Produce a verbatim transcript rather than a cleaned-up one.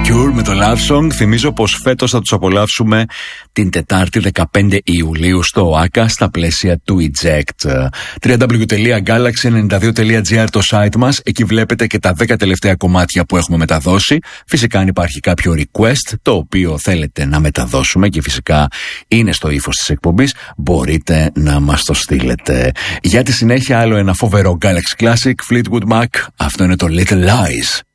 Cure με το Love Song. Θυμίζω πως φέτος θα τους απολαύσουμε την Τετάρτη δεκαπέντε Ιουλίου στο ΟΑΚΑ στα πλαίσια του Eject. double-u double-u double-u τελεία galaxy ενενήντα δύο τελεία gr το site μας. Εκεί βλέπετε και τα δέκα τελευταία κομμάτια που έχουμε μεταδώσει. Φυσικά αν υπάρχει κάποιο request το οποίο θέλετε να μεταδώσουμε και φυσικά είναι στο ύφος της εκπομπής, μπορείτε να μας το στείλετε. Για τη συνέχεια άλλο ένα φοβερό Galaxy Classic, Fleetwood Mac. Αυτό είναι το Little Lies.